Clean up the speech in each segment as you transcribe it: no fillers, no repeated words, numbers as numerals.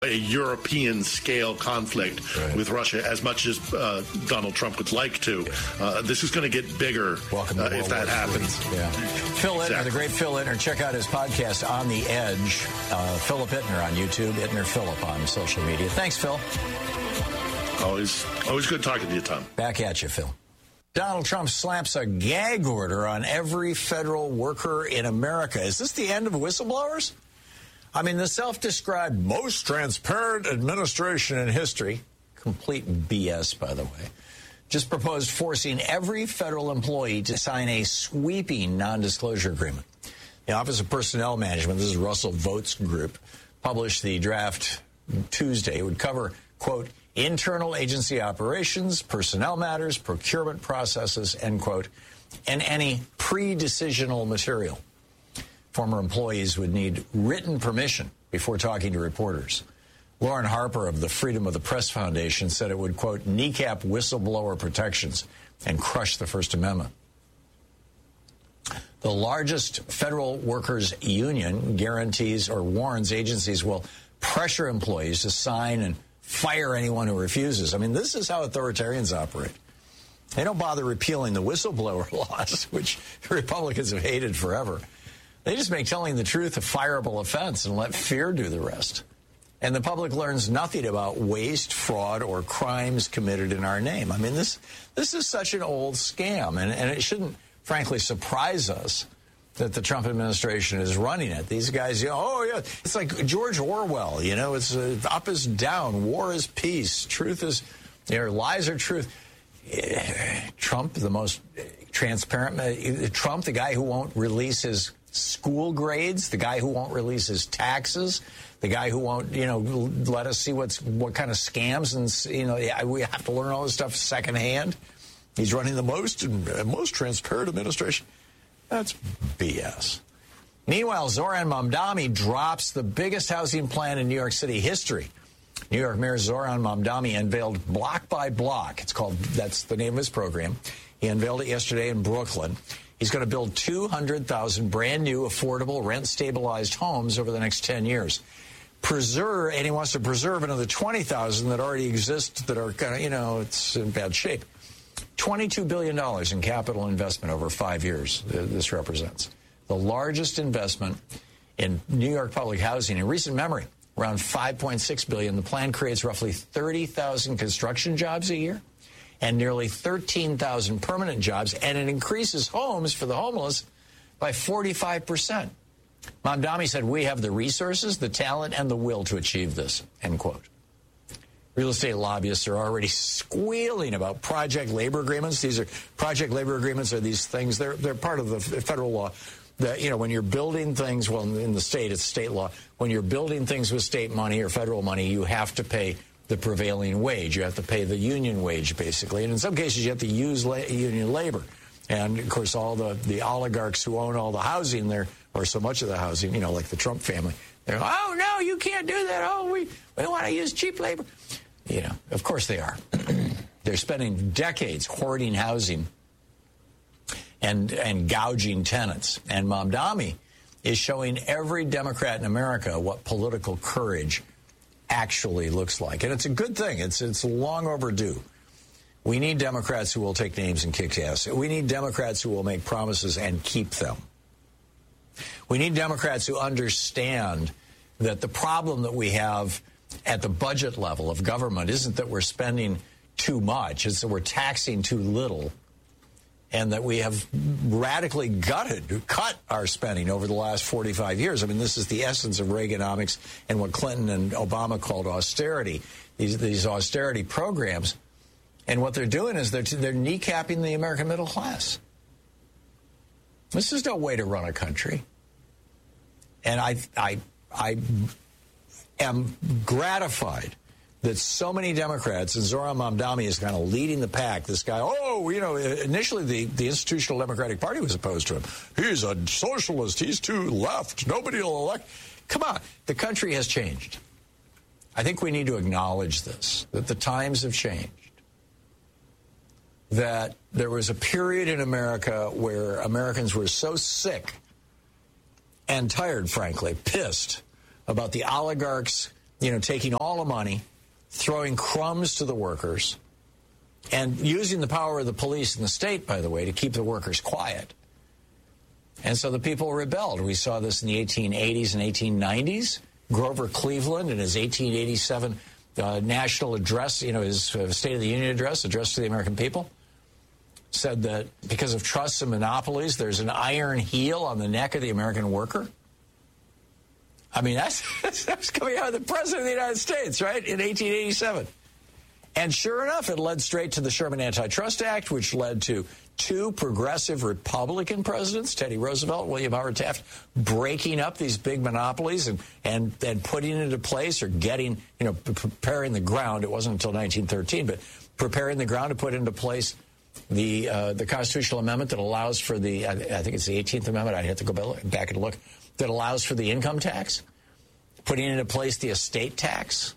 a European scale conflict with Russia as much as Donald Trump would like to. This is going to get bigger if that happens. Yeah. Phil Ittner, the great Phil Ittner. Check out his podcast, On the Edge. Philip Ittner on YouTube, Ittner Philip on social media. Thanks, Phil. Always good talking to you, Tom. Back at you, Phil. Donald Trump slaps a gag order on every federal worker in America. Is this the end of whistleblowers? I mean, the self-described most transparent administration in history, complete BS, by the way, just proposed forcing every federal employee to sign a sweeping non-disclosure agreement. The Office of Personnel Management, this is Russell Vought's group, published the draft Tuesday. It would cover, quote, internal agency operations, personnel matters, procurement processes, end quote, and any pre-decisional material. Former employees would need written permission before talking to reporters. Lauren Harper of the Freedom of the Press Foundation said it would, quote, kneecap whistleblower protections and crush the First Amendment. The largest federal workers union guarantees or warns agencies will pressure employees to sign and fire anyone who refuses. I mean, this is how authoritarians operate. They don't bother repealing the whistleblower laws, which Republicans have hated forever. They just make telling the truth a fireable offense and let fear do the rest. And the public learns nothing about waste, fraud, or crimes committed in our name. I mean, this is such an old scam, and it shouldn't, frankly, surprise us that the Trump administration is running it. These guys, it's like George Orwell, it's up is down, war is peace, truth is, lies are truth. Trump, the most transparent, Trump, the guy who won't release his school grades, the guy who won't release his taxes, the guy who won't, let us see what kind of scams and, we have to learn all this stuff secondhand. He's running the most transparent administration. That's BS. Meanwhile, Zoran Mamdani drops the biggest housing plan in New York City history. New York Mayor Zoran Mamdani unveiled Block by Block. That's the name of his program. He unveiled it yesterday in Brooklyn. He's going to build 200,000 brand new, affordable, rent-stabilized homes over the next 10 years. And he wants to preserve another 20,000 that already exist that are kind of, it's in bad shape. $22 billion in capital investment over 5 years, this represents. The largest investment in New York public housing in recent memory, around $5.6 billion. The plan creates roughly 30,000 construction jobs a year and nearly 13,000 permanent jobs, and it increases homes for the homeless by 45%. Mamdani said, we have the resources, the talent, and the will to achieve this, end quote. Real estate lobbyists are already squealing about project labor agreements. Project labor agreements are these things, they're part of the federal law. That, when you're building things, well, in the state, it's state law. When you're building things with state money or federal money, you have to pay the prevailing wage. You have to pay the union wage, basically. And in some cases, you have to use union labor. And, of course, all the oligarchs who own all the housing there, or so much of the housing, like the Trump family, they're like, oh, no, you can't do that. Oh, we want to use cheap labor. Of course they are. They're spending decades hoarding housing and gouging tenants. And Mamdani is showing every Democrat in America what political courage actually looks like. And it's a good thing. It's long overdue. We need Democrats who will take names and kick ass. We need Democrats who will make promises and keep them. We need Democrats who understand that the problem that we have at the budget level of government isn't that we're spending too much. It's that we're taxing too little, and that we have radically cut our spending over the last 45 years. I mean, this is the essence of Reaganomics and what Clinton and Obama called austerity, these austerity programs. And what they're doing is they're kneecapping the American middle class. This is no way to run a country. And I am gratified that so many Democrats, and Zoran Mamdani is kind of leading the pack. This guy, initially the Institutional Democratic Party was opposed to him. He's a socialist. He's too left. Nobody will elect. Come on. The country has changed. I think we need to acknowledge this, that the times have changed. That there was a period in America where Americans were so sick and tired, frankly, pissed about the oligarchs taking all the money, throwing crumbs to the workers, and using the power of the police and the state, by the way, to keep the workers quiet. And so the people rebelled. We saw this in the 1880s and 1890s. Grover Cleveland in his 1887 national address, his State of the Union address to the American people, said that because of trusts and monopolies, there's an iron heel on the neck of the American worker. I mean, that's coming out of the President of the United States, right, in 1887. And sure enough, it led straight to the Sherman Antitrust Act, which led to two progressive Republican presidents, Teddy Roosevelt, William Howard Taft, breaking up these big monopolies and putting into place or getting, preparing the ground. It wasn't until 1913, but preparing the ground to put into place the constitutional amendment that allows for I think it's the 18th Amendment, I'd have to go back and look, that allows for the income tax, putting into place the estate tax.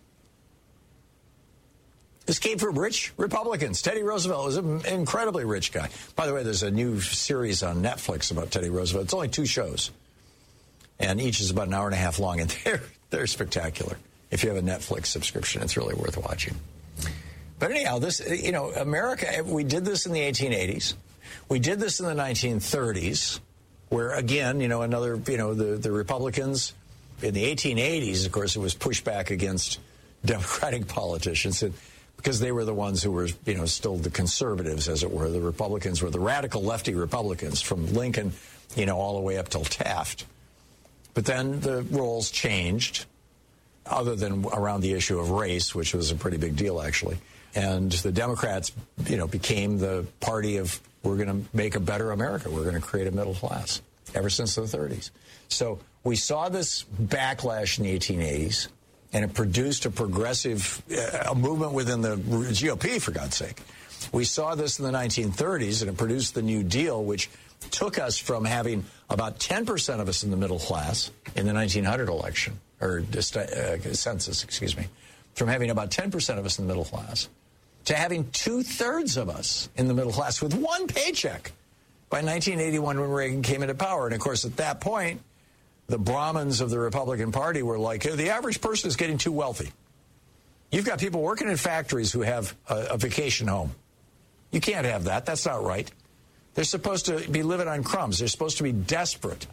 This came from rich Republicans. Teddy Roosevelt was an incredibly rich guy. By the way, there's a new series on Netflix about Teddy Roosevelt. It's only 2 shows, and each is about an hour and a half long, and they're spectacular. If you have a Netflix subscription, it's really worth watching. But anyhow, this, America, we did this in the 1880s. We did this in the 1930s, where, again, the Republicans, in the 1880s, of course, it was pushback against Democratic politicians, because they were the ones who were, still the conservatives, as it were. The Republicans were the radical lefty Republicans from Lincoln, all the way up till Taft. But then the roles changed, other than around the issue of race, which was a pretty big deal, actually. And the Democrats, became the party of, we're going to make a better America. We're going to create a middle class, ever since the 30s. So we saw this backlash in the 1880s, and it produced a progressive movement within the GOP, for God's sake. We saw this in the 1930s, and it produced the New Deal, which took us from having about 10% of us in the middle class in the 1900 election, or census, from having about 10% of us in the middle class to having 2/3 of us in the middle class with one paycheck by 1981 when Reagan came into power. And, of course, at that point, the Brahmins of the Republican Party were like, the average person is getting too wealthy. You've got people working in factories who have a vacation home. You can't have that. That's not right. They're supposed to be living on crumbs. They're supposed to be desperate.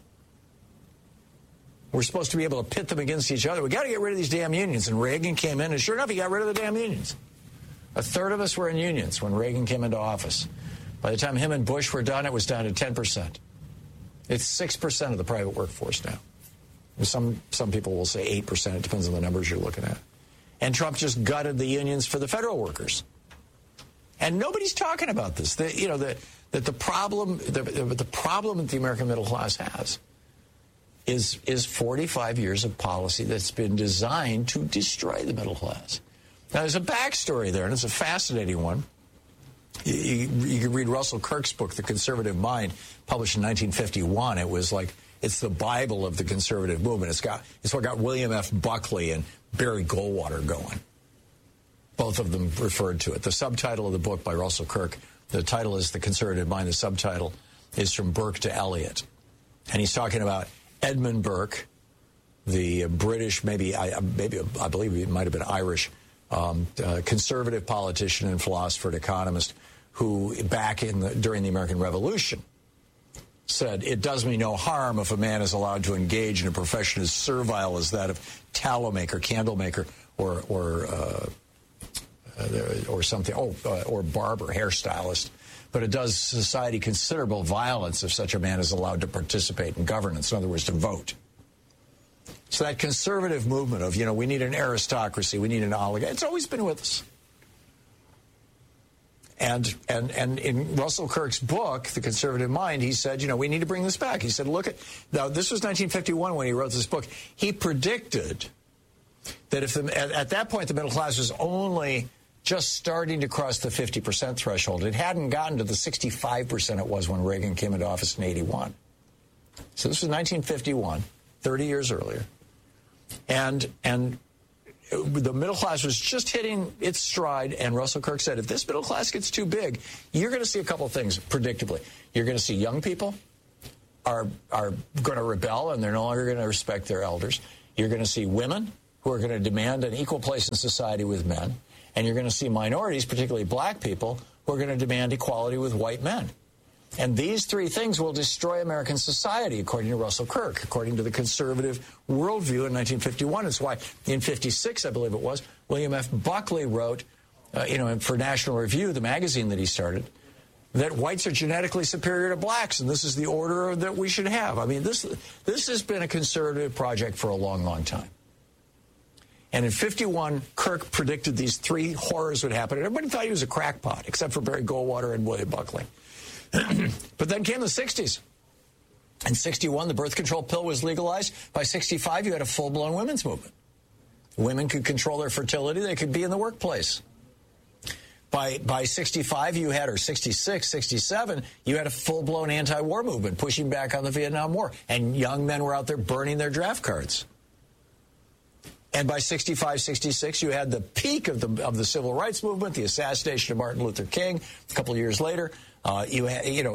We're supposed to be able to pit them against each other. We got to get rid of these damn unions. And Reagan came in, and sure enough, he got rid of the damn unions. 1/3 of us were in unions when Reagan came into office. By the time him and Bush were done, it was down to 10%. It's 6% of the private workforce now. Some people will say 8%. It depends on the numbers you're looking at. And Trump just gutted the unions for the federal workers. And nobody's talking about this. The problem that the American middle class has is 45 years of policy that's been designed to destroy the middle class. Now, there's a backstory there, and it's a fascinating one. You can read Russell Kirk's book, The Conservative Mind, published in 1951. It was like, it's the Bible of the conservative movement. It's what got William F. Buckley and Barry Goldwater going. Both of them referred to it. The subtitle of the book by Russell Kirk, the title is The Conservative Mind. The subtitle is From Burke to Eliot. And he's talking about Edmund Burke, the British, I believe he might have been Irish, conservative politician and philosopher and economist who, during the American Revolution, said, it does me no harm if a man is allowed to engage in a profession as servile as that of tallow maker, candle maker, or something, or barber, hairstylist. But it does society considerable violence if such a man is allowed to participate in governance, in other words, to vote. So that conservative movement of, we need an aristocracy, we need an oligarchy, it's always been with us. And in Russell Kirk's book, The Conservative Mind, he said, we need to bring this back. He said, now this was 1951 when he wrote this book. He predicted that at that point the middle class was only just starting to cross the 50% threshold. It hadn't gotten to the 65% it was when Reagan came into office in 81. So this was 1951, 30 years earlier. And the middle class was just hitting its stride, and Russell Kirk said, if this middle class gets too big, you're going to see a couple of things, predictably. You're going to see young people are going to rebel, and they're no longer going to respect their elders. You're going to see women who are going to demand an equal place in society with men, and you're going to see minorities, particularly black people, who are going to demand equality with white men. And these three things will destroy American society, according to Russell Kirk, according to the conservative worldview in 1951. It's why in 56, I believe it was, William F. Buckley wrote, for National Review, the magazine that he started, that whites are genetically superior to blacks, and this is the order that we should have. I mean, this has been a conservative project for a long, long time. And in 51, Kirk predicted these three horrors would happen. And everybody thought he was a crackpot, except for Barry Goldwater and William Buckley. But then came the 60s. In 61, the birth control pill was legalized. By 65, you had a full-blown women's movement. Women could control their fertility. They could be in the workplace. By 65, you had, or 66, 67, you had a full-blown anti-war movement pushing back on the Vietnam War. And young men were out there burning their draft cards. And by 65, 66, you had the peak of the civil rights movement, the assassination of Martin Luther King. A couple of years later, the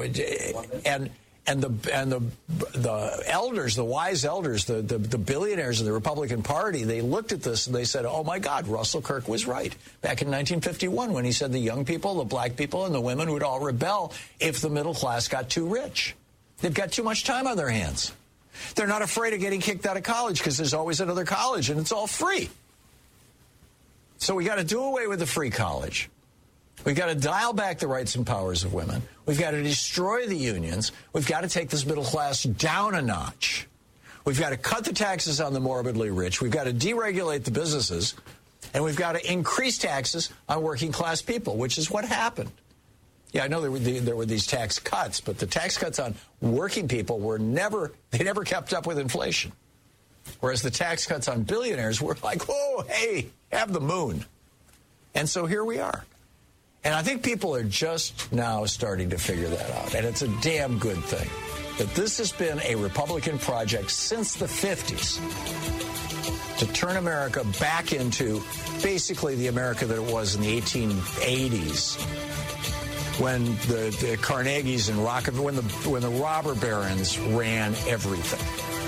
elders, the wise elders, the billionaires of the Republican Party, they looked at this and they said, "Oh my God, Russell Kirk was right back in 1951 when he said the young people, the black people, and the women would all rebel if the middle class got too rich. They've got too much time on their hands. They're not afraid of getting kicked out of college because there's always another college and it's all free. So we got to do away with the free college. We've got to dial back the rights and powers of women. We've got to destroy the unions. We've got to take this middle class down a notch. We've got to cut the taxes on the morbidly rich. We've got to deregulate the businesses. And we've got to increase taxes on working class people, which is what happened. Yeah, I know there were these tax cuts, but the tax cuts on working people never kept up with inflation. Whereas the tax cuts on billionaires were like, whoa, hey, have the moon. And so here we are. And I think people are just now starting to figure that out. And it's a damn good thing that this has been a Republican project since the 50s to turn America back into basically the America that it was in the 1880s. When the Carnegies and Rockefeller, when the robber barons ran everything.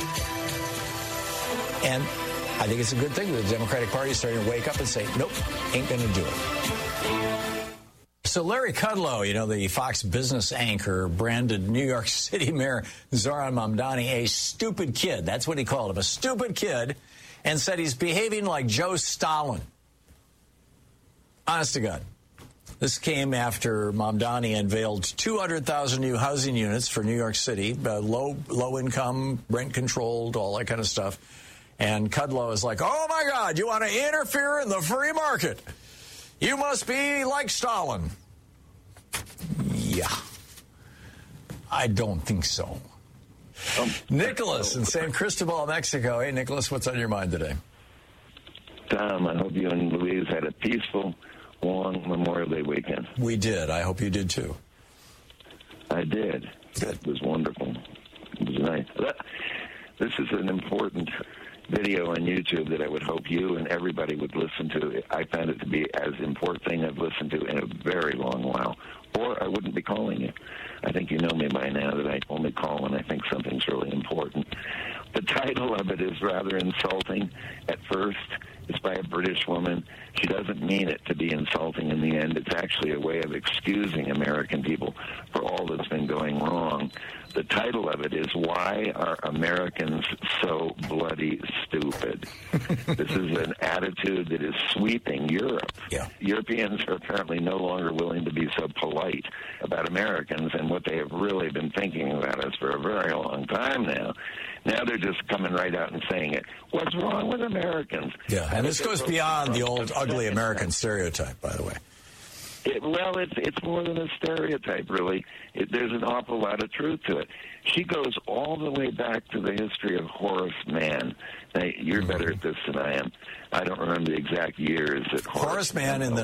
And I think it's a good thing that the Democratic Party is starting to wake up and say, nope, ain't going to do it. So Larry Kudlow, the Fox Business anchor, branded New York City Mayor Zohran Mamdani a stupid kid. That's what he called him, a stupid kid, and said he's behaving like Joe Stalin. Honest to God. This came after Mamdani unveiled 200,000 new housing units for New York City, low income, rent controlled, all that kind of stuff. And Kudlow is like, oh my God, you want to interfere in the free market? You must be like Stalin. Yeah, I don't think so. Nicholas in San Cristobal, Mexico. Hey, Nicholas, what's on your mind today? Tom, I hope you and Louise had a peaceful, long Memorial Day weekend. We did. I hope you did, too. I did. Good. It was wonderful. It was nice. This is an important video on YouTube that I would hope you and everybody would listen to. I found it to be as important thing I've listened to in a very long while, or I wouldn't be calling you. I think you know me by now that I only call when I think something's really important. The title of it is rather insulting at first. It's by a British woman. She doesn't mean it to be insulting in the end. It's actually a way of excusing American people for all that's been going wrong. The title of it is, Why Are Americans So Bloody Stupid? This is an attitude that is sweeping Europe. Yeah. Europeans are apparently no longer willing to be so polite about Americans and what they have really been thinking about us for a very long time now. Now they're just coming right out and saying it. What's wrong with Americans? Yeah, and this goes beyond the old ugly American stereotype, by the way. It's more than a stereotype, really. There's an awful lot of truth to it. She goes all the way back to the history of Horace Mann. Now, you're better at this than I am. I don't remember the exact years that Horace Mann in the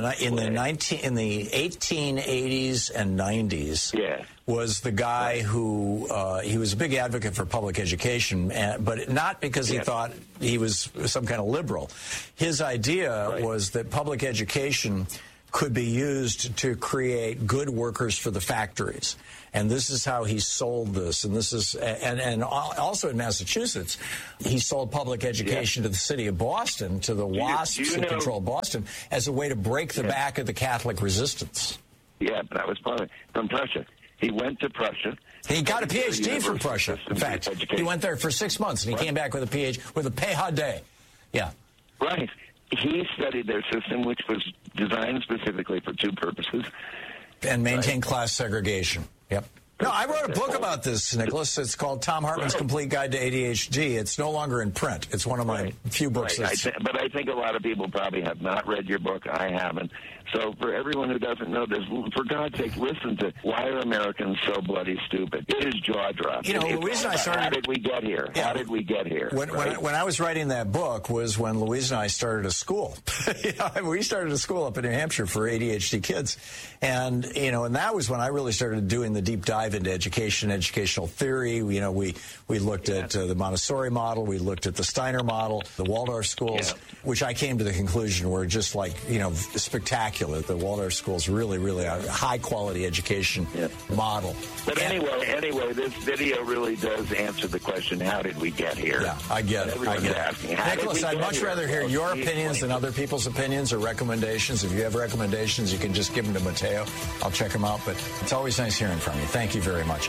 1880s and 90s was the guy who he was a big advocate for public education, but not because he thought he was some kind of liberal. His idea was that public education could be used to create good workers for the factories. And this is how he sold this. And this is, and also in Massachusetts, he sold public education to the city of Boston, to the WASPs who control Boston, as a way to break the back of the Catholic resistance. Yeah, but that was from Prussia. He went to Prussia. He got a PhD from Prussia, in fact. He went there for 6 months, and he came back with a PhD, with a PhD. Yeah. Right. He studied their system, which was designed specifically for two purposes. And maintain class segregation. Yep. No, I wrote a book about this, Nicholas. It's called Thom Hartmann's Complete Guide to ADHD. It's no longer in print. It's one of my few books. Right. But I think a lot of people probably have not read your book. I haven't. So for everyone who doesn't know this, for God's sake, listen to Why Are Americans So Bloody Stupid? It is jaw-dropping. You know, Louise and I started... How did we get here? Yeah. How did we get here? When I was writing that book was when Louise and I started a school. We started a school up in New Hampshire for ADHD kids. And, and that was when I really started doing the deep dive into education, educational theory. We looked at the Montessori model. We looked at the Steiner model, the Waldorf schools, which I came to the conclusion were just like, spectacular. The Waldorf schools really, really a high-quality education model. But anyway, this video really does answer the question, how did we get here? Yeah, I get it. Nicholas, I'd much rather hear your opinions than other people's opinions or recommendations. If you have recommendations, you can just give them to Mateo. I'll check them out. But it's always nice hearing from you. Thank you very much.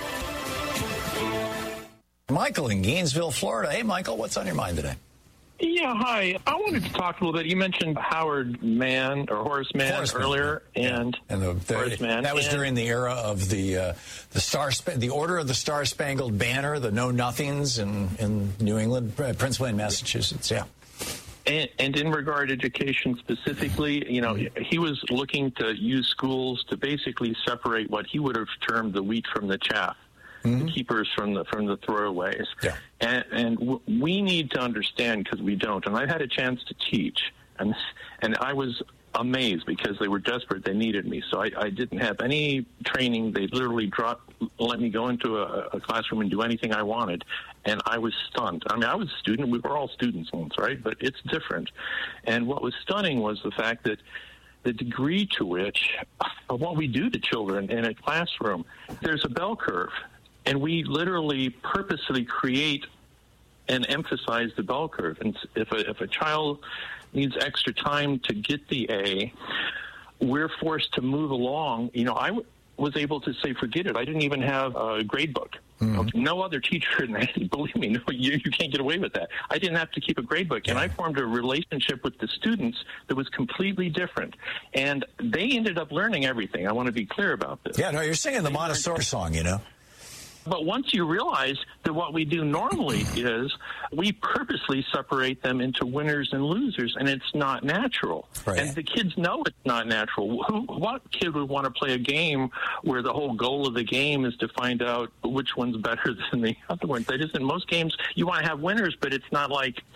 Michael in Gainesville, Florida. Hey, Michael, what's on your mind today? Yeah, hi. I wanted to talk a little bit. You mentioned Horace Mann earlier, and Horace Mann. That was during the era of the Order of the Star-Spangled Banner, the Know Nothings in New England, principally in Massachusetts. Yeah. And in regard to education specifically, he was looking to use schools to basically separate what he would have termed the wheat from the chaff. The keepers from the throwaways. Yeah. And we need to understand, because we don't. And I had a chance to teach, and I was amazed because they were desperate. They needed me. So I didn't have any training. They literally let me go into a classroom and do anything I wanted. And I was stunned. I mean, I was a student. We were all students once, right? But it's different. And what was stunning was the fact that the degree to which of what we do to children in a classroom, there's a bell curve. And we literally purposely create and emphasize the bell curve. And if a child needs extra time to get the A, we're forced to move along. I was able to say, forget it. I didn't even have a grade book. No other teacher, and believe me, no, you can't get away with that. I didn't have to keep a grade book, and I formed a relationship with the students that was completely different. And they ended up learning everything. I want to be clear about this. Yeah, no, you're singing the Montessori song, But once you realize that what we do normally is we purposely separate them into winners and losers, and it's not natural. Right. And the kids know it's not natural. What kid would want to play a game where the whole goal of the game is to find out which one's better than the other one? That is, in most games, you want to have winners, but it's not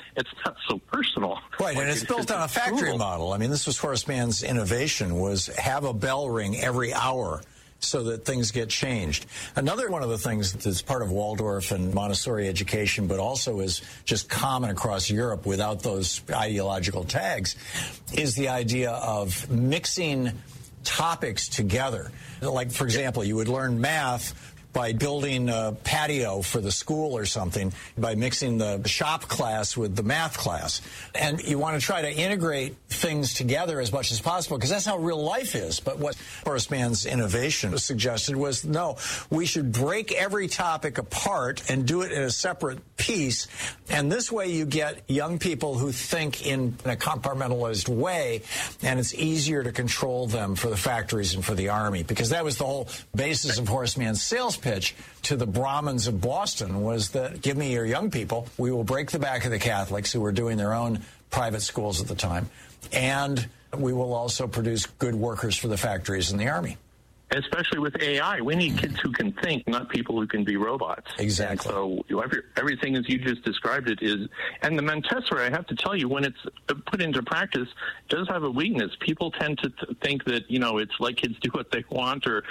so personal. Right, and it's built on a factory model. I mean, this was Horace Mann's innovation, was have a bell ring every hour, so that things get changed. Another one of the things that's part of Waldorf and Montessori education, but also is just common across Europe without those ideological tags, is the idea of mixing topics together. Like, for example, you would learn math by building a patio for the school or something, by mixing the shop class with the math class. And you want to try to integrate things together as much as possible, because that's how real life is. But what Horace Mann's innovation suggested was, no, we should break every topic apart and do it in a separate piece. And this way you get young people who think in a compartmentalized way, and it's easier to control them for the factories and for the army, because that was the whole basis of Horace Mann's sales pitch to the Brahmins of Boston, was that give me your young people, we will break the back of the Catholics who were doing their own private schools at the time, and we will also produce good workers for the factories and the army. especially with AI. We need kids who can think, not people who can be robots. Exactly. And so everything as you just described it is, and the Montessori, I have to tell you, when it's put into practice, does have a weakness. People tend to think that, it's like kids do what they want, or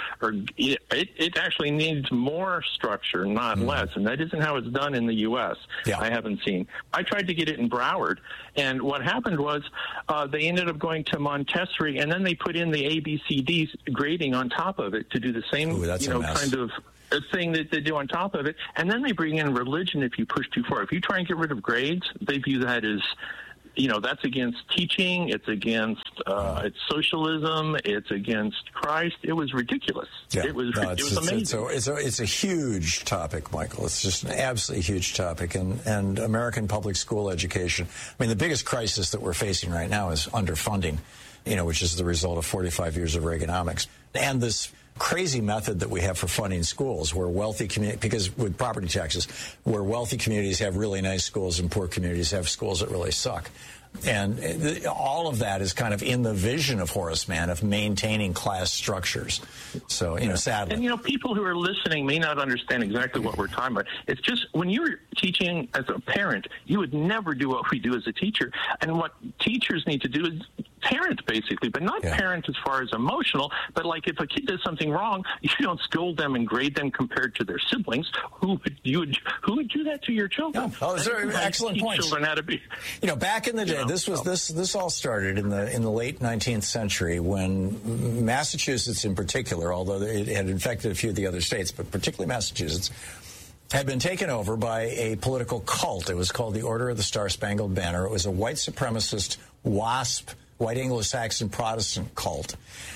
it actually needs more structure, not less. And that isn't how it's done in the U.S. Yeah. I haven't seen. I tried to get it in Broward, and what happened was they ended up going to Montessori, and then they put in the ABCD grading on top of it to do the same, kind of a thing that they do on top of it. And then they bring in religion if you push too far. If you try and get rid of grades, they view that as, that's against teaching. It's against it's socialism. It's against Christ. It was ridiculous. Yeah. It was amazing. It's a huge topic, Michael. It's just an absolutely huge topic. And American public school education, I mean, the biggest crisis that we're facing right now is underfunding, which is the result of 45 years of Reaganomics. And this crazy method that we have for funding schools, where wealthy communities, because with property taxes, where wealthy communities have really nice schools and poor communities have schools that really suck. And all of that is kind of in the vision of Horace Mann of maintaining class structures. So, sadly. And, people who are listening may not understand exactly what we're talking about. It's just when you're teaching as a parent, you would never do what we do as a teacher. And what teachers need to do is parent, basically, but not parent as far as emotional, but like if a kid does something wrong, you don't scold them and grade them compared to their siblings. Who would do that to your children? Yeah. Oh, that's an excellent point. Children how to be. Back in the day, this all started in the late 19th century when Massachusetts in particular, although it had infected a few of the other states, but particularly Massachusetts, had been taken over by a political cult. It was called the Order of the Star-Spangled Banner. It was a white supremacist WASP, white Anglo-Saxon Protestant cult.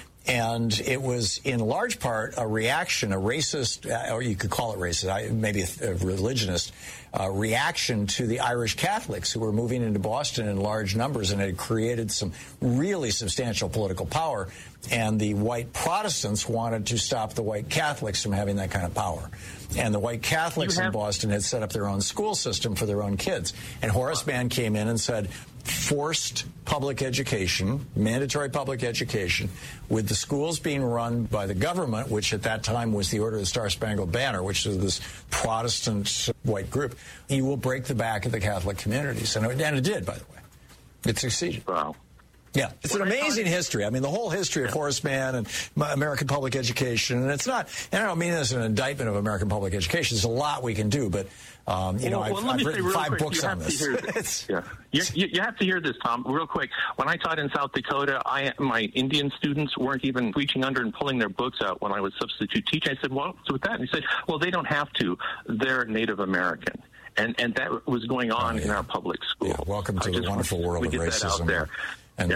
And it was in large part a reaction, a racist, or you could call it racist, maybe a religionist, reaction to the Irish Catholics who were moving into Boston in large numbers and had created some really substantial political power. And the white Protestants wanted to stop the white Catholics from having that kind of power. And the white Catholics in Boston had set up their own school system for their own kids. And Horace Mann came in and said, forced public education, mandatory public education, with the schools being run by the government, which at that time was the Order of the Star-Spangled Banner, which is this Protestant white group, you will break the back of the Catholic communities. And it did, by the way. It succeeded. Wow. Yeah, it's an amazing history. I mean, the whole history of Horace Mann and American public education, and it's not, and I don't mean this as an indictment of American public education. There's a lot we can do, but, I've written 5 books on this. You have to hear this, Tom, real quick. When I taught in South Dakota, my Indian students weren't even reaching under and pulling their books out when I was substitute teaching. I said, what's with that? And he said, well, they don't have to. They're Native American. And that was going on in our public school. Yeah, welcome to the wonderful world of racism there. And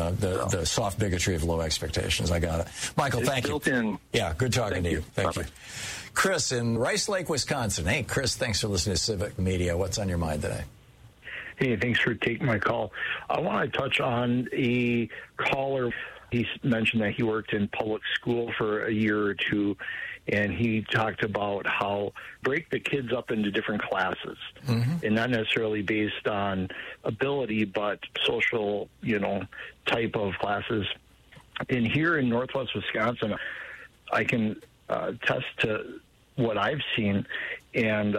the soft bigotry of low expectations. I got it. Michael, thank you. Yeah, good talking to you. Thank you. Chris in Rice Lake, Wisconsin. Hey, Chris, thanks for listening to Civic Media. What's on your mind today? Hey, thanks for taking my call. I want to touch on a caller. He mentioned that he worked in public school for a year or two, and he talked about how break the kids up into different classes, and not necessarily based on ability, but social, type of classes. And here in Northwest Wisconsin, I can attest to what I've seen, and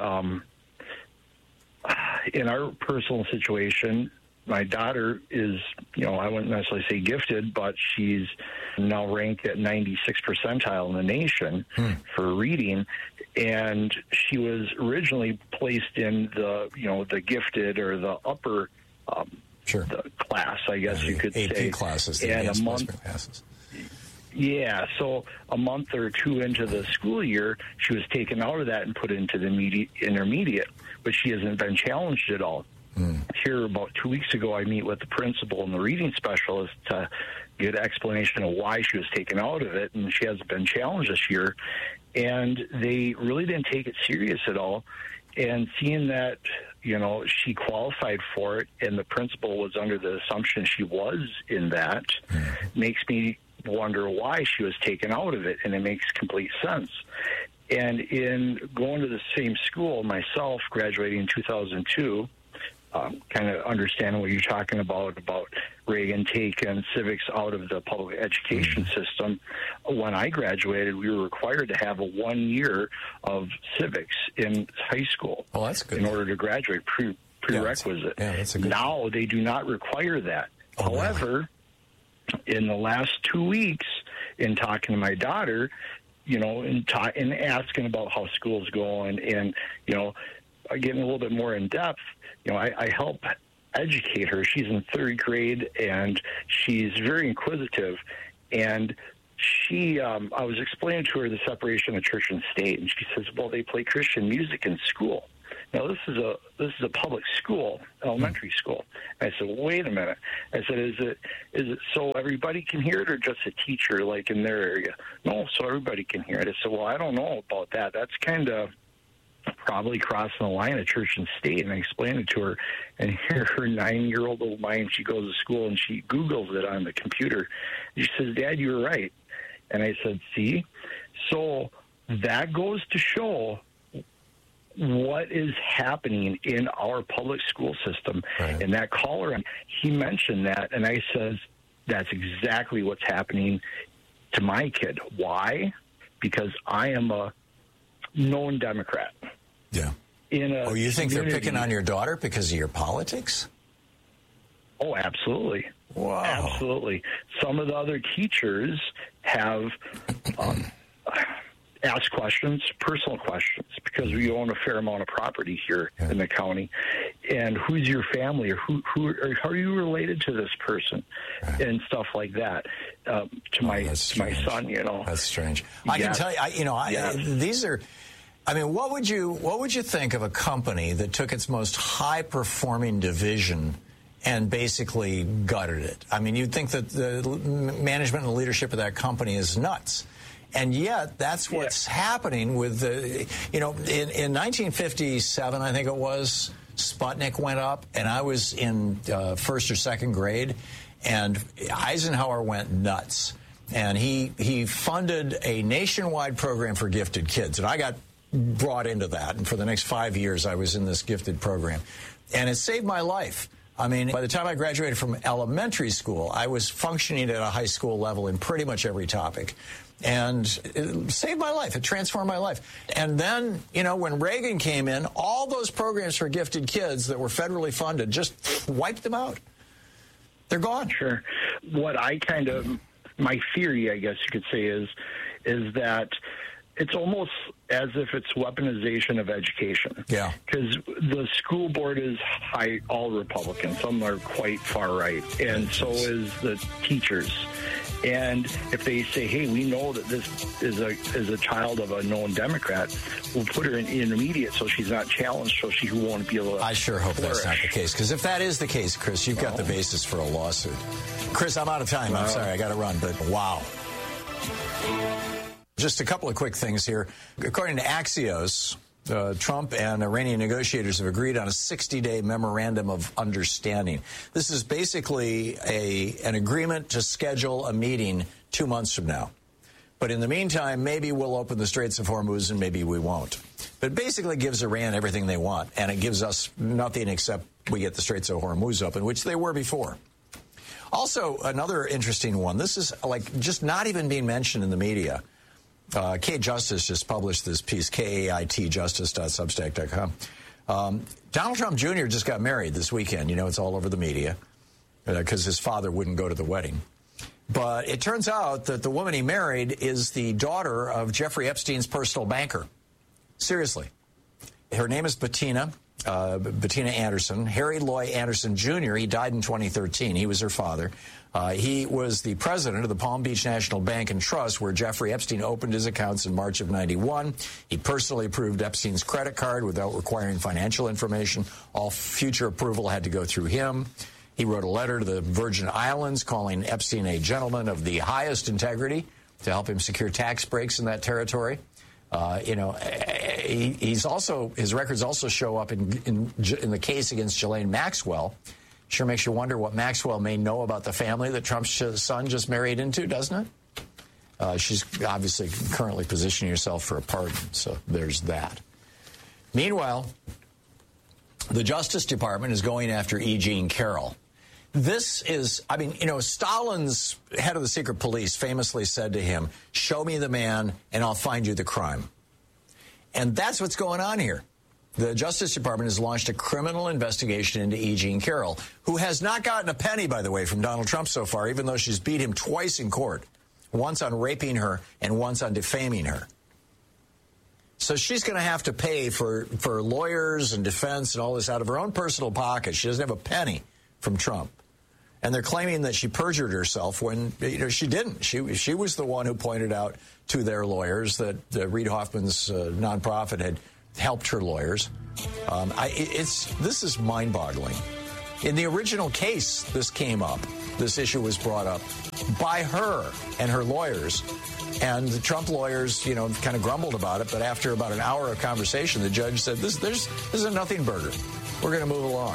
in our personal situation, my daughter is, I wouldn't necessarily say gifted, but she's now ranked at 96th percentile in the nation for reading. And she was originally placed in the gifted or the upper the class, I guess you could AP say. AP classes, the and a month classes. Yeah, so a month or two into the school year, she was taken out of that and put into the intermediate, but she hasn't been challenged at all. Here about 2 weeks ago, I meet with the principal and the reading specialist to get an explanation of why she was taken out of it, and she hasn't been challenged this year. And they really didn't take it serious at all. And seeing that, she qualified for it, and the principal was under the assumption she was in that, makes me wonder why she was taken out of it, and it makes complete sense. And in going to the same school myself, graduating in 2002, kind of understanding what you're talking about Reagan taking civics out of the public education system. When I graduated, we were required to have a 1 year of civics in high school. Oh, that's good. In order to graduate, prerequisite. That's a good now they do not require that. Oh, however, in the last 2 weeks, in talking to my daughter, and asking about how school's going, and getting a little bit more in depth, I help educate her. She's in 3rd grade, and she's very inquisitive. And she, I was explaining to her the separation of church and state, and she says, "Well, they play Christian music in school." Now, this is a public school, elementary school. I said, "Wait a minute." I said, "Is it so everybody can hear it, or just a teacher, like in their area?" "No, so everybody can hear it." I said, "Well, I don't know about that. That's kind of probably crossing the line of church and state." And I explained it to her, and her 9-year-old little mind, she goes to school and she Googles it on the computer. She says, "Dad, you were right." And I said, "See?" So that goes to show what is happening in our public school system. Right. And that caller, he mentioned that, and I says, that's exactly what's happening to my kid. Why? Because I am a known Democrat. Yeah. You think they're picking on your daughter because of your politics? Oh, absolutely. Wow. Absolutely. Some of the other teachers have asked questions, personal questions, because we own a fair amount of property here in the county. And who's your family, or who are you related to this person, and stuff like that. To my son, That's strange. I can tell you, these are. I mean, what would you think of a company that took its most high-performing division and basically gutted it? I mean, you'd think that the management and leadership of that company is nuts. And yet, that's what's happening with the, in 1957, I think it was, Sputnik went up, and I was in 1st or 2nd grade, and Eisenhower went nuts. And he funded a nationwide program for gifted kids, and I got brought into that. And for the next 5 years, I was in this gifted program. And it saved my life. I mean, by the time I graduated from elementary school, I was functioning at a high school level in pretty much every topic. And it saved my life. It transformed my life. And then, when Reagan came in, all those programs for gifted kids that were federally funded just wiped them out. They're gone. Sure. What my theory, I guess you could say, is that it's almost as if it's weaponization of education. Yeah. Because the school board is all Republican. Some are quite far right. And so is the teachers. And if they say, "Hey, we know that this is a child of a known Democrat, we'll put her in intermediate so she's not challenged, so she won't be able to I sure hope flourish." That's not the case, because if that is the case, Chris, you've got the basis for a lawsuit. Chris, I'm out of time. I'm sorry, I got to run, but wow. Just a couple of quick things here. According to Axios, Trump and Iranian negotiators have agreed on a 60-day memorandum of understanding. This is basically an agreement to schedule a meeting 2 months from now. But in the meantime, maybe we'll open the Straits of Hormuz and maybe we won't. But it basically gives Iran everything they want, and it gives us nothing except we get the Straits of Hormuz open, which they were before. Also, another interesting one. This is just not even being mentioned in the media. Kate Justice just published this piece, kaitjustice.substack.com. Donald Trump Jr. just got married this weekend. It's all over the media because his father wouldn't go to the wedding. But it turns out that the woman he married is the daughter of Jeffrey Epstein's personal banker. Seriously. Her name is Bettina Anderson. Harry Loy Anderson Jr., he died in 2013. He was her father. He was the president of the Palm Beach National Bank and Trust, where Jeffrey Epstein opened his accounts in March of '91. He personally approved Epstein's credit card without requiring financial information. All future approval had to go through him. He wrote a letter to the Virgin Islands calling Epstein a gentleman of the highest integrity to help him secure tax breaks in that territory. His records also show up in the case against Ghislaine Maxwell. Sure makes you wonder what Maxwell may know about the family that Trump's son just married into, doesn't it? She's obviously currently positioning herself for a pardon, so there's that. Meanwhile, The Justice Department is going after E. Jean Carroll. This is, I mean, you know, Stalin's head of the secret police famously said to him, "Show me the man and I'll find you the crime." And that's what's going on here. The Justice Department has launched a criminal investigation into E. Jean Carroll, who has not gotten a penny, by the way, from Donald Trump so far, even though she's beat him twice in court, once on raping her and once on defaming her. So she's going to have to pay for lawyers and defense and all this out of her own personal pocket. She doesn't have a penny from Trump. And they're claiming that she perjured herself when, you know, she didn't. She was the one who pointed out to their lawyers that Reid Hoffman's nonprofit had helped her lawyers. This is mind-boggling. In the original case, this came up. This issue was brought up by her and her lawyers. And the Trump lawyers, you know, kind of grumbled about it. But after about an hour of conversation, the judge said, this is a nothing burger. We're going to move along.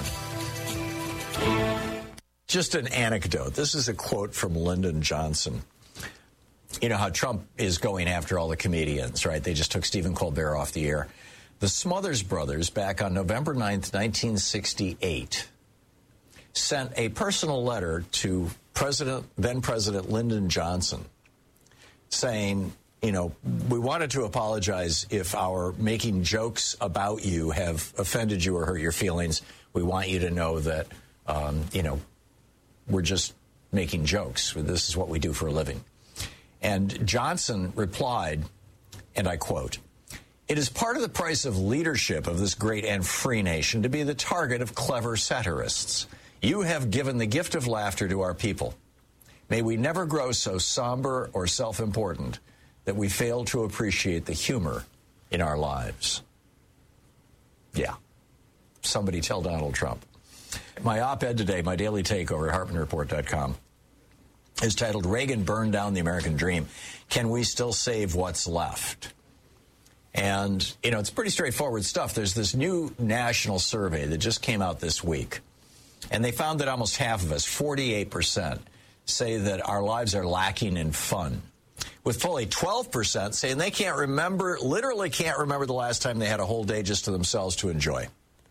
Just an anecdote. This is a quote from Lyndon Johnson. You know how Trump is going after all the comedians, right? They just took Stephen Colbert off the air. The Smothers Brothers, back on November 9th, 1968, sent a personal letter to then President Lyndon Johnson saying, you know, we wanted to apologize if our making jokes about you have offended you or hurt your feelings. We want you to know that, you know, we're just making jokes. This is what we do for a living. And Johnson replied, and I quote, "It is part of the price of leadership of this great and free nation to be the target of clever satirists. You have given the gift of laughter to our people. May we never grow so somber or self-important that we fail to appreciate the humor in our lives." Yeah. Somebody tell Donald Trump. My op-ed today, my daily take over at HartmanReport.com, is titled, "Reagan Burned Down the American Dream. Can We Still Save What's Left?" And, you know, it's pretty straightforward stuff. There's this new national survey that just came out this week. And they found that almost half of us, 48%, say that our lives are lacking in fun, with fully 12% saying they can't remember, literally can't remember the last time they had a whole day just to themselves to enjoy.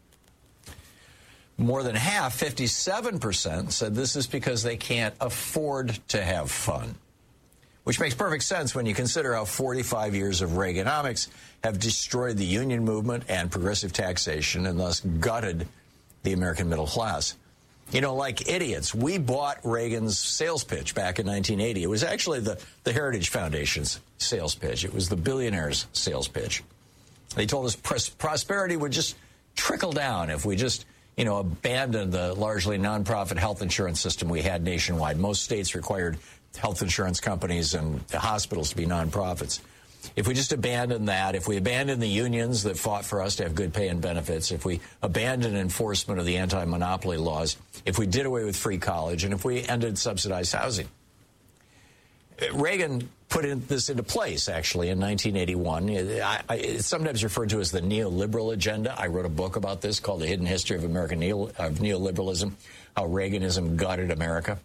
More than half, 57%, said this is because they can't afford to have fun, which makes perfect sense when you consider how 45 years of Reaganomics have destroyed the union movement and progressive taxation and thus gutted the American middle class. You know, like idiots, we bought Reagan's sales pitch back in 1980. It was actually the Heritage Foundation's sales pitch. It was the billionaires' sales pitch. They told us prosperity would just trickle down if we just, you know, abandoned the largely nonprofit health insurance system we had nationwide. Most states required health insurance companies and hospitals to be nonprofits. If we just abandon that, if we abandon the unions that fought for us to have good pay and benefits, if we abandon enforcement of the anti-monopoly laws, if we did away with free college, and if we ended subsidized housing. Reagan put this into place, actually, in 1981. It's sometimes referred to as the neoliberal agenda. I wrote a book about this called The Hidden History of American Neoliberalism, how Reaganism gutted America.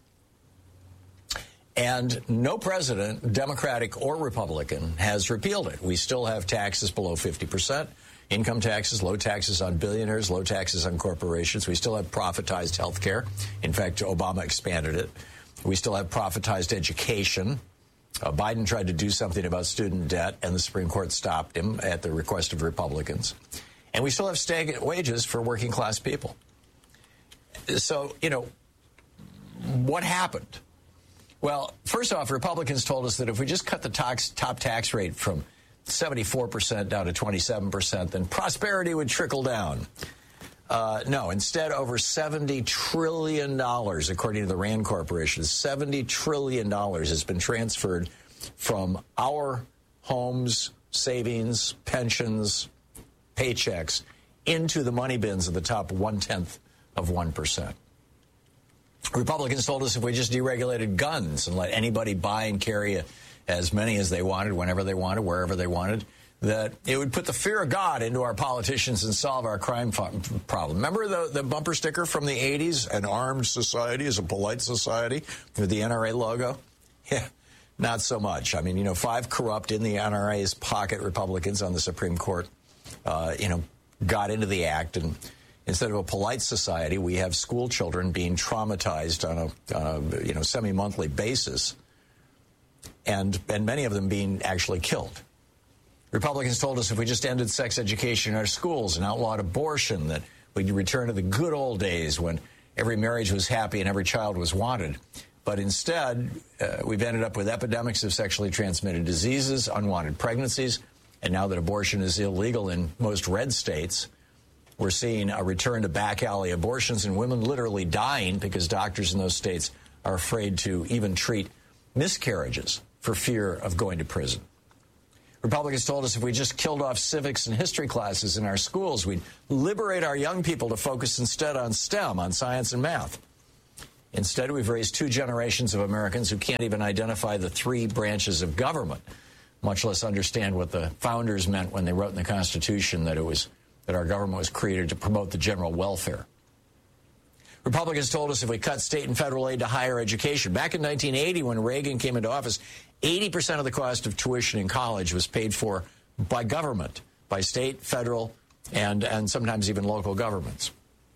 And no president, Democratic or Republican, has repealed it. We still have taxes below 50%, income taxes, low taxes on billionaires, low taxes on corporations. We still have profitized health care. In fact, Obama expanded it. We still have profitized education. Biden tried to do something about student debt, and the Supreme Court stopped him at the request of Republicans. And we still have stagnant wages for working class people. So, you know, what happened? Well, first off, Republicans told us that if we just cut the top tax rate from 74% down to 27%, then prosperity would trickle down. No, instead, over $70 trillion, according to the RAND Corporation, $70 trillion has been transferred from our homes, savings, pensions, paychecks into the money bins of the top 0.1%. Republicans told us if we just deregulated guns and let anybody buy and carry as many as they wanted, whenever they wanted, wherever they wanted, that it would put the fear of God into our politicians and solve our crime problem. Remember the bumper sticker from the 80s? An armed society is a polite society with the NRA logo? Yeah, not so much. I mean, you know, 5 corrupt in the NRA's pocket Republicans on the Supreme Court, got into the act and Instead of a polite society, we have school children being traumatized on a semi-monthly basis, and many of them being actually killed. Republicans told us if we just ended sex education in our schools and outlawed abortion, that we'd return to the good old days when every marriage was happy and every child was wanted. But instead, we've ended up with epidemics of sexually transmitted diseases, unwanted pregnancies, and now that abortion is illegal in most red states, we're seeing a return to back alley abortions and women literally dying because doctors in those states are afraid to even treat miscarriages for fear of going to prison. Republicans told us if we just killed off civics and history classes in our schools, we'd liberate our young people to focus instead on STEM, on science and math. Instead, we've raised 2 generations of Americans who can't even identify the 3 branches of government, much less understand what the founders meant when they wrote in the Constitution that our government was created to promote the general welfare. Republicans told us if we cut state and federal aid to higher education. Back in 1980, when Reagan came into office, 80% of the cost of tuition in college was paid for by government, by state, federal, and sometimes even local governments.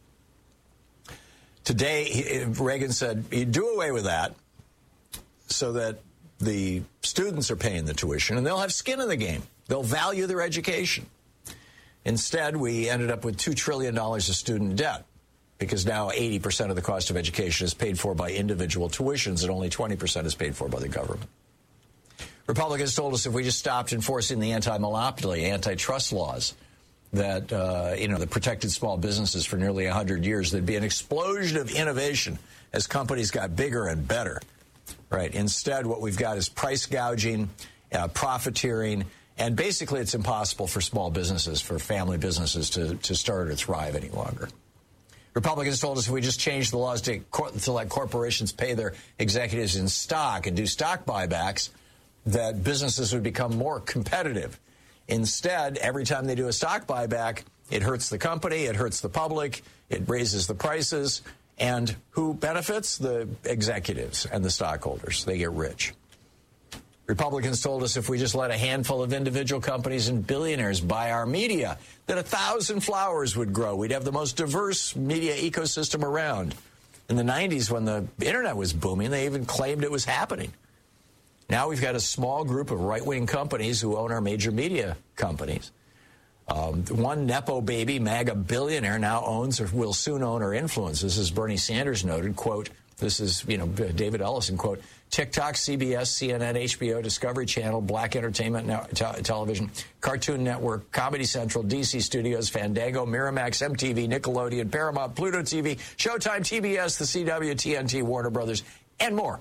Today, Reagan said he'd do away with that so that the students are paying the tuition and they'll have skin in the game. They'll value their education. Instead, we ended up with $2 trillion of student debt because now 80% of the cost of education is paid for by individual tuitions and only 20% is paid for by the government. Republicans told us if we just stopped enforcing the anti-monopoly, antitrust laws that, that protected small businesses for nearly 100 years, there'd be an explosion of innovation as companies got bigger and better. Right. Instead, what we've got is price gouging, profiteering, and basically it's impossible for small businesses, for family businesses to start or thrive any longer. Republicans told us if we just changed the laws to let corporations pay their executives in stock and do stock buybacks, that businesses would become more competitive. Instead, every time they do a stock buyback, it hurts the company, it hurts the public, it raises the prices, and who benefits? The executives and the stockholders. They get rich. Republicans told us if we just let a handful of individual companies and billionaires buy our media, that 1,000 flowers would grow. We'd have the most diverse media ecosystem around. In the 90s, when the internet was booming, they even claimed it was happening. Now we've got a small group of right-wing companies who own our major media companies. One Nepo baby MAGA billionaire now owns or will soon own or influence. This is Bernie Sanders noted, quote, this is, David Ellison, quote, TikTok, CBS, CNN, HBO, Discovery Channel, Black Entertainment Television, Cartoon Network, Comedy Central, DC Studios, Fandango, Miramax, MTV, Nickelodeon, Paramount, Pluto TV, Showtime, TBS, The CW, TNT, Warner Brothers, and more.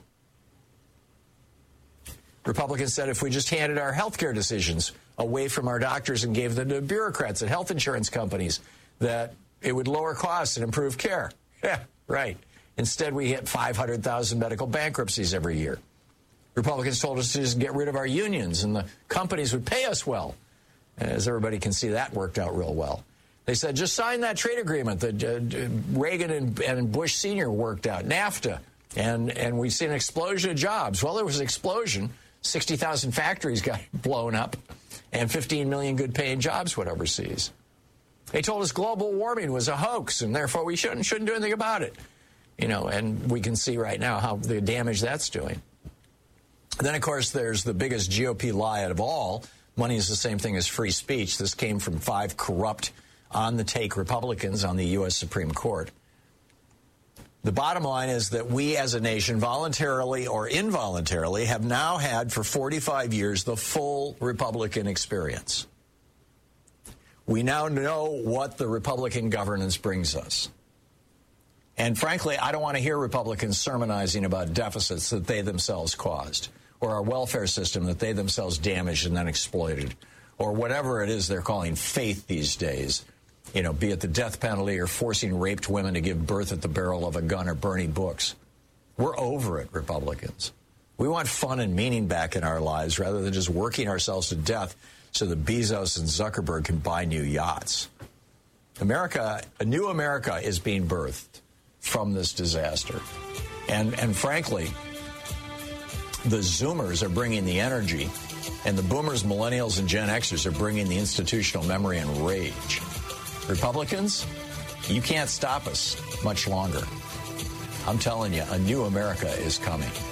Republicans said if we just handed our health care decisions away from our doctors and gave them to bureaucrats at health insurance companies, that it would lower costs and improve care. Yeah, right. Instead, we hit 500,000 medical bankruptcies every year. Republicans told us to just get rid of our unions and the companies would pay us well. As everybody can see, that worked out real well. They said, just sign that trade agreement that Reagan and Bush Sr. worked out, NAFTA, and we've seen an explosion of jobs. Well, there was an explosion. 60,000 factories got blown up, and 15 million good-paying jobs went overseas. They told us global warming was a hoax, and therefore we shouldn't do anything about it. And we can see right now how the damage that's doing. Then, of course, there's the biggest GOP lie of all. Money is the same thing as free speech. This came from 5 corrupt, on-the-take Republicans on the U.S. Supreme Court. The bottom line is that we as a nation, voluntarily or involuntarily, have now had for 45 years the full Republican experience. We now know what the Republican governance brings us. And frankly, I don't want to hear Republicans sermonizing about deficits that they themselves caused, or our welfare system that they themselves damaged and then exploited, or whatever it is they're calling faith these days. Be it the death penalty or forcing raped women to give birth at the barrel of a gun or burning books. We're over it, Republicans. We want fun and meaning back in our lives rather than just working ourselves to death so that Bezos and Zuckerberg can buy new yachts. America, a new America is being birthed from this disaster. And frankly, the Zoomers are bringing the energy, and the Boomers, Millennials, and Gen Xers are bringing the institutional memory and rage. Republicans, You can't stop us much longer. I'm telling you, a new America is coming.